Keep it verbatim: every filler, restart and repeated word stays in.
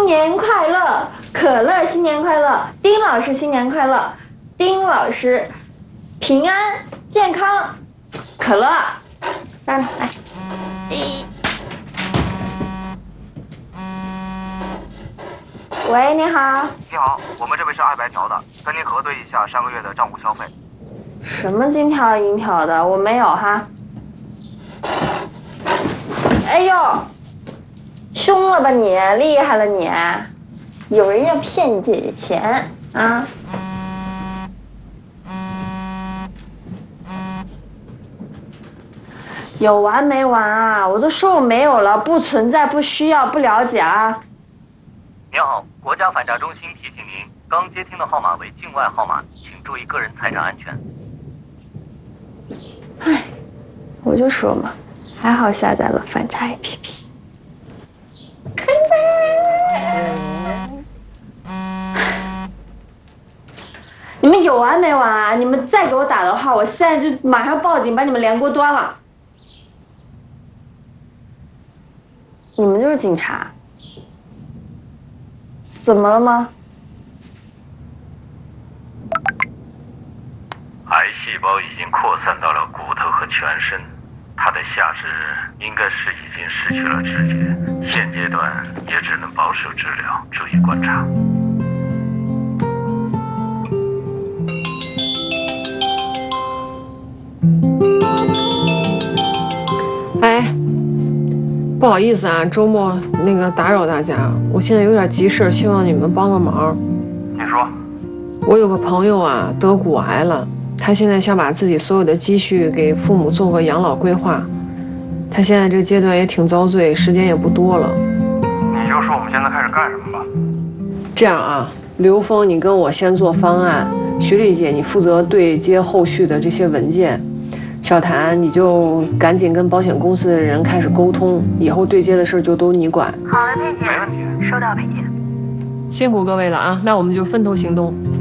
年快乐，可乐新年快乐，丁老师新年快乐，丁老师平安健康，可乐，来来。喂，你好。 你好，我们这边是爱白条的，跟您核对一下上个月的账户消费。 什么金条银条的，我没有哈。哎呦，凶了吧你，厉害了你，有人要骗你姐姐钱啊？有完没完啊？我都说我没有了，不存在，不需要，不了解啊。 您好，国家反诈中心提醒您，刚接听的号码为境外号码，请注意个人财产安全。 唉，我就说嘛，还好下载了反诈 A P P。你们有完没完啊？你们再给我打的话，我现在就马上报警，把你们连锅端了。你们就是警察？怎么了吗？ 癌细胞已经扩散到了骨头和全身，它的下肢应该是已经失去了知觉，现阶段也只能保守治疗，注意观察。 哎，不好意思啊，周末那个打扰大家，我现在有点急事，希望你们帮个忙。 你说， 我有个朋友啊，得骨癌了，他现在想把自己所有的积蓄给父母做个养老规划。他现在这个阶段也挺遭罪，时间也不多了。 你就说我们现在开始干什么吧。 这样啊，刘峰，你跟我先做方案，徐丽姐你负责对接后续的这些文件。小谭，你就赶紧跟保险公司的人开始沟通，以后对接的事就都你管。 好的，佩姐， 没问题， 收到，佩姐。 辛苦各位了啊，那我们就分头行动。